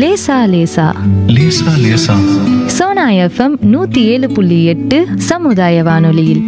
லேசா லேசா லேசா லேசா. சோனா எஃப்எம் 107.8 சமுதாய வானொலியில்.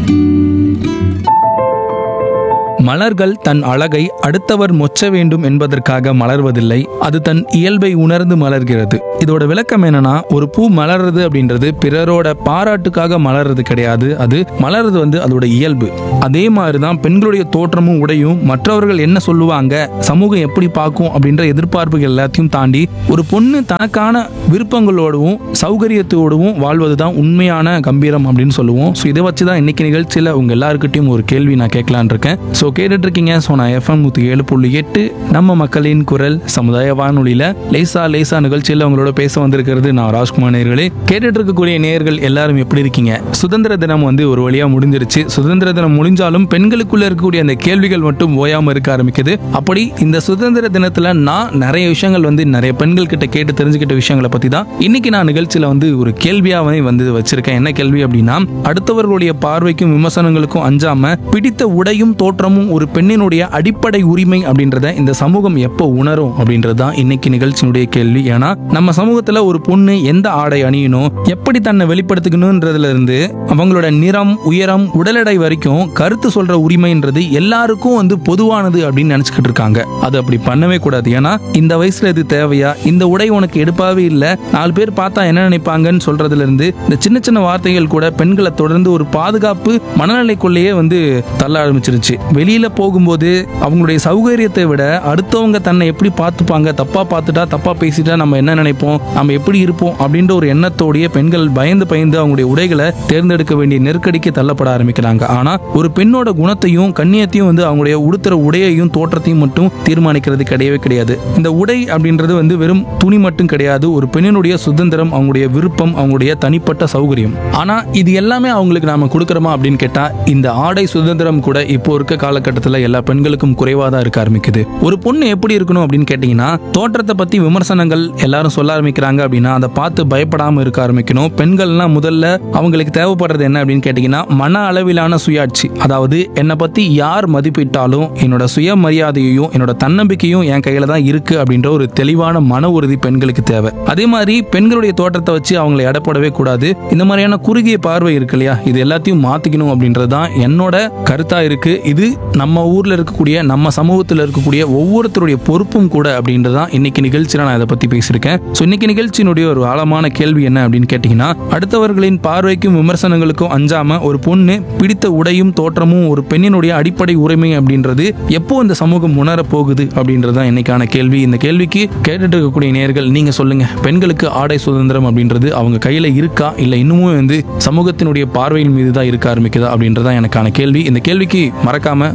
மலர்கள் தன் அழகை அடுத்தவர் மொச்ச வேண்டும் என்பதற்காக மலர்வதில்லை, அது தன் இயல்பை உணர்ந்து மலர்கிறது. இதோட விளக்கம் என்னன்னா, ஒரு பூ மலர்றது அப்படின்றது பிறரோட பாராட்டுக்காக மலர்றது கிடையாது, அது மலர்றது அதோட இயல்பு. அதே மாதிரி தான் பெண்களுடைய தோற்றமும் உடையும் மற்றவர்கள் என்ன சொல்லுவாங்க, சமூகம் எப்படி பார்க்கும் அப்படின்ற எதிர்பார்ப்புகள் எல்லாத்தையும் தாண்டி ஒரு பொண்ணு தனக்கான விருப்பங்களோடவும் சௌகரியத்தோடவும் வாழ்வதுதான் உண்மையான கம்பீரம் அப்படின்னு சொல்லுவோம். ஸோ இதை வச்சு தான் இன்னைக்கு நிகழ்ச்சியில் உங்க எல்லாருக்கிட்டையும் ஒரு கேள்வி நான் கேட்கலான் இருக்கேன். ஸோ கேட்டுட்டு இருக்கீங்க சோனா எஃப்எம் 107.8 நம்ம மக்களின் குரல் சமுதாய வானொலியில லேசா லேசா நிகழ்ச்சியில் உங்களோட பேச வந்திருக்கிறது நான் ராஜ்குமார். நேயர்களே, கேட்டுட்டு இருக்கக்கூடிய நேயர்கள் எல்லாரும் எப்படி இருக்கீங்க? சுதந்திர தினம் ஒரு வழியா முடிஞ்சிருச்சு. சுதந்திர தினம் முடிஞ்சாலும் பெண்களுக்குள்ள இருக்கக்கூடிய அந்த கேள்விகள் மட்டும் ஓயாம இருக்க ஆரம்பிக்குது. அப்படி இந்த சுதந்திர தினத்துல நான் நிறைய விஷயங்கள் நிறைய பெண்கள் கிட்ட கேட்டு தெரிஞ்சுக்கிட்ட விஷயங்களை பத்தி தான் இன்னைக்கு நான் நிகழ்ச்சியில ஒரு கேள்வியாவே வச்சிருக்கேன். என்ன கேள்வி அப்படின்னா, அடுத்தவர்களுடைய பார்வைக்கும் விமர்சனங்களுக்கும் அஞ்சாம பிடித்த உடையும் தோற்றமும் ஒரு பெண்ணினுடைய அடிப்படை உரிமை அப்படின்றத இந்த சமூகம் எப்போ உணரும் அப்படின்றது தான் இன்னைக்கு நிகழ்ச்சியினுடைய கேள்வி. ஏன்னா நம்ம சமூகத்துல ஒரு பொண்ணு எந்த ஆடை அணியணும், எப்படி தன்னை வெளிப்படுத்திக்கணும்ன்றதுல இருந்து அவங்களோட நிறம், உயரம், உடல் எடை வரைக்கும் கருத்து சொல்ற உரிமைன்றது எல்லாருக்கும் பொதுவானது அப்படின்னு நினைச்சுக்கிட்டு இருக்காங்க. அது அப்படி பண்ணவே கூடாது. ஏன்னா இந்த வயசுல இது தேவையா, இந்த உடை உனக்கு எடுப்பாவே இல்ல, 4 பேர் பார்த்தா என்ன நினைப்பாங்கன்னு சொல்றதுல இருந்து இந்த சின்ன சின்ன வார்த்தைகள் கூட பெண்களை தொடர்ந்து ஒரு பாதுகாப்பு மனநிலைக்குள்ளேயே தள்ள ஆரம்பிச்சிருச்சு. வெளியில போகும்போது அவங்களுடைய சௌகரியத்தை விட அடுத்தவங்க தன்னை எப்படி பார்த்துப்பாங்க, தப்பா பார்த்துட்டா தப்பா பேசிட்டா நம்ம என்ன நினைப்போம், நம்ம எப்படி இருப்போம் அப்படின்ற ஒரு எண்ணத்தோடைய பெண்கள் பயந்து அவங்களுடைய உடைகளை தேர்ந்தெடுக்க வேண்டிய நெருக்கடிக்கு தள்ளப்பட ஆரம்பிக்கிறாங்க. ஆனா ஒரு பெண்ணோட குணத்தையும் கண்ணியத்தையும் அவங்களுடைய உடுத்துற உடையையும் தோற்றத்தையும் மட்டும் தீர்மானிக்கிறது கிடையவே கிடையாது. இந்த உடை அப்படின்றது வெறும் துணி மட்டும் கிடையாது. ஒரு பெண்ணினுடைய சுதந்திரம், அவங்களுடைய விருப்பம், அவங்களுடைய தனிப்பட்ட சௌகரியம். ஆனா இது எல்லாமே அவங்களுக்கு நாம கொடுக்கறோமா அப்படின்னு கேட்டா, இந்த ஆடை சுதந்திரம் கூட இப்போ இருக்க காலகட்டத்தில் எல்லா பெண்களுக்கும் குறைவாக தான் இருக்க ஆரம்பிக்குது. ஒரு பொண்ணு எப்படி இருக்கணும் அப்படின்னு கேட்டீங்கன்னா, தோற்றத்தை பத்தி விமர்சனங்கள் எல்லாரும் சொல்ல ஆரம்பிக்கிறாங்க அப்படின்னா அதை பார்த்து பயப்படாம இருக்க ஆரம்பிக்கணும். பெண்கள்லாம் முதல்ல அவங்களுக்கு தேவைப்படுறது என்ன அப்படின்னு கேட்டீங்கன்னா, மன அளவிலான சுயாட்சி. அதாவது என்னை பத்தி யார் மதிப்பிட்டாலும் என்னோட சுயமரியாதையையும் என்னோட தன்னம்பிக்கையும் என் கையில தான் இருக்கு அப்படின்ற ஒரு தெளிவான மன உறுதி பெண்களுக்கு தேவை. அதே மாதிரி பெண்களுடைய தோற்றத்தை வச்சு அவங்களை எடப்படவே கூடாது. இந்த மாதிரியான குறுகிய பார்வை இருக்கு இல்லையா, இது எல்லாத்தையும் மாத்திக்கணும் அப்படின்றது தான் என்னோட கருத்தா இருக்கு. இது நம்ம ஊர்ல இருக்கக்கூடிய, நம்ம சமூகத்தில் இருக்கக்கூடிய ஒவ்வொருத்தருடைய பொறுப்பும் கூட அப்படின்றதான் இன்னைக்கு நிகழ்ச்சியில நான் இதை பத்தி பேசியிருக்கேன். ஸோ இன்னைக்கு நிகழ்ச்சியினுடைய ஒரு ஆழமான கேள்வி என்ன அப்படின்னு கேட்டீங்கன்னா, அடுத்தவர்களின் பார்வைக்கும் விமர்சனங்களுக்கும் அஞ்சாம ஒரு பொண்ணு பிடித்த உடையும் தோற்றமும் ஒரு பெண்ணினுடைய அடிப்படை உரிமை அப்படின்றது எப்போ இந்த சமூகம் உணர போகுது அப்படின்றதான் இன்னைக்கான கேள்வி. இந்த கேள்விக்கு கேட்டுட்டு இருக்கக்கூடிய நேயர்கள் நீங்க சொல்லுங்க, பெண்களுக்கு ஆடை சுதந்திரம் அப்படின்றது அவங்க கையில இருக்கா, இல்ல இன்னமும் சமூகத்தினுடைய பார்வையின் மீது தான் இருக்க ஆரம்பிக்குதா அப்படின்றதான் எனக்கான கேள்வி. இந்த கேள்விக்கு மறக்காம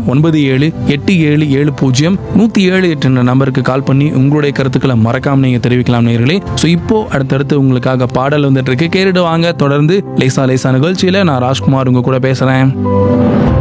9787700178 என்ற நம்பருக்கு கால் பண்ணி உங்களுடைய கருத்துக்களை மறக்காம நீங்க தெரிவிக்கலாம் நேயர்களே. ஸோ இப்போ அடுத்தடுத்து உங்களுக்காக பாடல் வந்துட்டு இருக்கு, கேட்டுட்டு வாங்க. தொடர்ந்து லேசா லேசா நிகழ்ச்சியில நான் ராஜ்குமார் உங்க கூட பேசுறேன்.